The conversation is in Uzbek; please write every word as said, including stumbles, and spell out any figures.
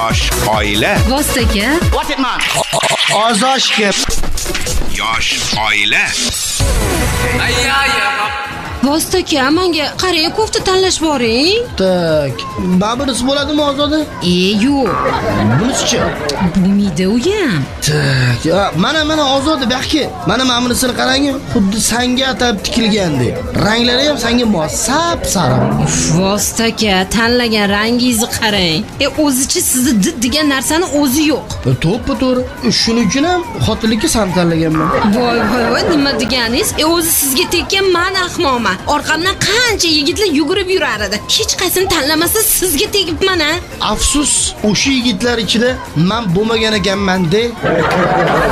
Yosh oila. Vostaka. What it man? Ozoshga. Yosh oila. Vostaka, menga qarang, kofta tanlash boring. Tak. Babirisi bo'ladimi Ozoda? E, yo'q. Bunisi-chi? Bo'lmaydi u ham. Tak. Ya, mana mana Ozoda baxki. Mana ma'mulisini qarang, xuddi sanga atab tikilgandek. Ranglari ham sanga mos, sap-sariq. Vostaka, tanlagan rangingizni qarang. E, o'zichi sizni did degan narsani o'zi yo'q. To'ppa-to'g'ri. Shuning uchun ham xotinlikka sam tanlaganman. Voy, voy, voy, nima deganingiz? E, o'zi sizga tekkan men ahmoqman. Orqamdan qancha yigitlar yugurib yurar edi. Hech qaysini tanlamasa sizga tegibman-a. Afsus, o'sha yigitlar ichida men bo'lmagan ekanman-de.